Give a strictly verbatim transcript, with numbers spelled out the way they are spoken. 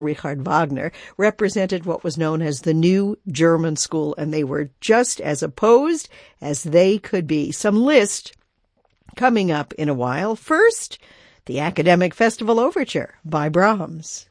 Richard Wagner represented what was known as the New German School, and they were just as opposed as they could be. Some Liszt coming up in a while. First, the Academic Festival Overture by Brahms.